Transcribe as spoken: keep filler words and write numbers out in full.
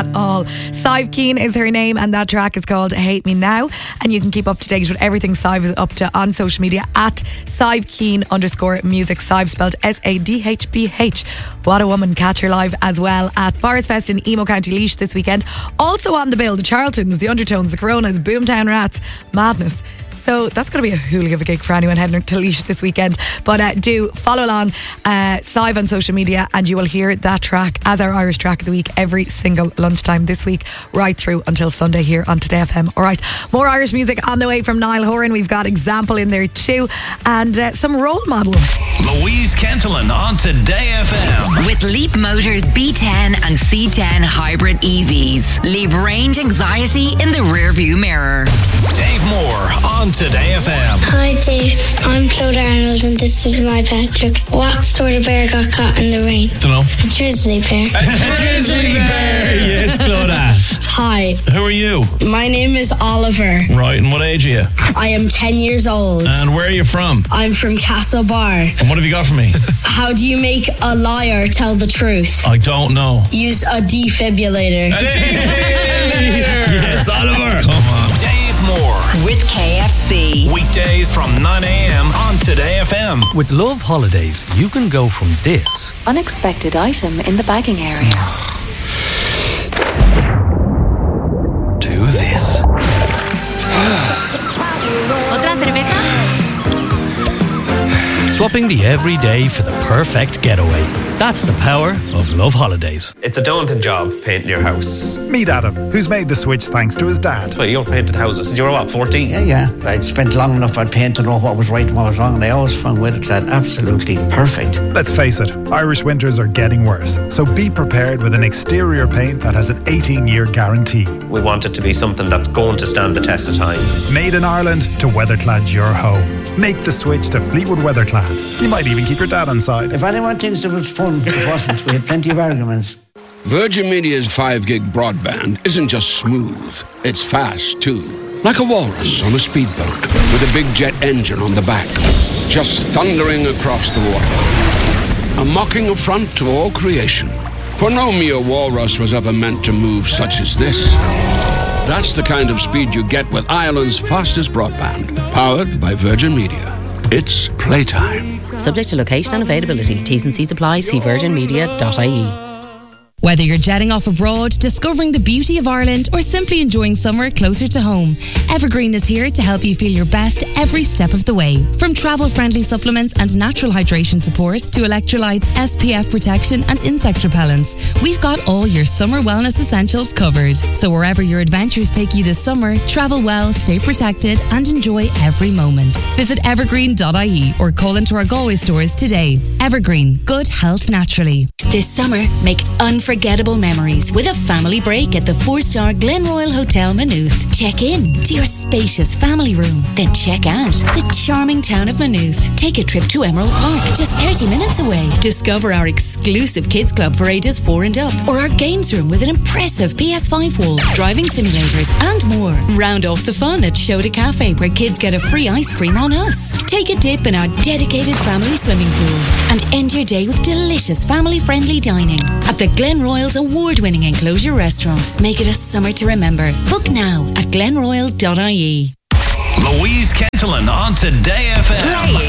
at all. Sive Keen is her name, and that track is called Hate Me Now. And you can keep up to date with everything Sive is up to on social media at Sive Keen underscore music. Sive spelled S A D H B H. What a woman. Catch her live as well at Forest Fest in Emo County Laois this weekend. Also on the bill, the Charltons, the Undertones, the Coronas, Boomtown Rats. Madness. So that's going to be a hoolie of a gig for anyone heading to Laois this weekend. But uh, do follow along uh, Sive on social media, and you will hear that track as our Irish track of the week every single lunchtime this week, right through until Sunday here on Today F M. Alright, more Irish music on the way from Niall Horan. We've got Example in there too, and uh, some role models. Louise Kentelin on Today F M. With Leap Motors B ten and C ten hybrid E Vs. Leave range anxiety in the rearview mirror. Dave Moore on Today F M. Hi Dave, I'm Claude Arnold and this is my Patrick. What sort of bear got caught in the rain? Don't know. A grizzly bear. A grizzly bear, yes, Clodagh. Hi, Who are you? my name is Oliver. Right, and what age are you? I am ten years old. And where are you from? I'm from Castlebar. And what have you got for me? How do you make a liar tell the truth? I don't know. Use a defibrillator. Yes, Oliver. Come on. Dave Moore. With K F C. Weekdays from nine a.m. on Today F M. With Love Holidays, you can go from this Unexpected item in the bagging area. to this. ¿Otra cerveza? Swapping the everyday for the perfect getaway. That's the power of Love Holidays. It's a daunting job painting your house. Meet Adam, who's made the switch thanks to his dad. Well, you painted houses since you were what, fourteen? Yeah, yeah. I'd spent long enough on paint to know what was right and what was wrong, and I always found Weatherclad absolutely perfect. Let's face it, Irish winters are getting worse, so be prepared with an exterior paint that has an eighteen-year guarantee. We want it to be something that's going to stand the test of time. Made in Ireland to Weatherclad your home. Make the switch to Fleetwood Weatherclad. You might even keep your dad on side. If anyone thinks it was fun, it wasn't. We had plenty of arguments. Virgin Media's five gig broadband isn't just smooth, it's fast too. Like a walrus on a speedboat with a big jet engine on the back, just thundering across the water. A mocking affront to all creation. For no mere walrus was ever meant to move such as this. That's the kind of speed you get with Ireland's fastest broadband, powered by Virgin Media. It's playtime. Subject to location and availability. T's and C's apply. See virgin media dot I E. Whether you're jetting off abroad, discovering the beauty of Ireland, or simply enjoying summer closer to home, Evergreen is here to help you feel your best every step of the way. From travel-friendly supplements and natural hydration support to electrolytes, S P F protection and insect repellents, we've got all your summer wellness essentials covered. So wherever your adventures take you this summer, travel well, stay protected and enjoy every moment. Visit evergreen dot I E or call into our Galway stores today. Evergreen, good health naturally. This summer, make unforgettable memories with a family break at the four-star Glenroyal Hotel Maynooth. Check in to your spacious family room, then check out the charming town of Maynooth. Take a trip to Emerald Park, just thirty minutes away. Discover our exclusive kids club for ages four and up, or our games room with an impressive P S five wall, driving simulators, and more. Round off the fun at Shoda Cafe, where kids get a free ice cream on us. Take a dip in our dedicated family swimming pool, and end your day with delicious family-friendly dining at the Glenroyal's award-winning enclosure restaurant. Make it a summer to remember. Book now at glenroyal dot I E. Louise Kentelin on Today F M. Playing